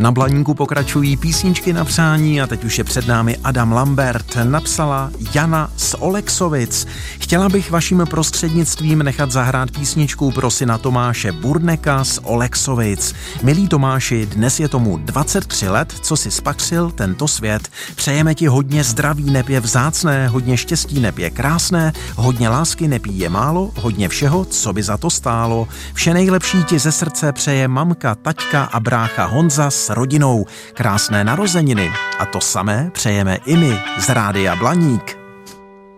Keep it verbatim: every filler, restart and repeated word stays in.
Na Blaníku pokračují písničky na přání a teď už je před námi Adam Lambert. Napsala Jana z Oleksovic. Chtěla bych vaším prostřednictvím nechat zahrát písničku pro syna Tomáše Burneka z Oleksovic. Milý Tomáši, dnes je tomu dvacet tři let, co si spatřil tento svět. Přejeme ti hodně zdraví, neb je vzácné, hodně štěstí, neb je krásné, hodně lásky, neb je málo, hodně všeho, co by za to stálo. Vše nejlepší ti ze srdce přeje mamka, taťka a brácha Honza s rodinou. Krásné narozeniny. A to samé přejeme i my z Rádia Blaník.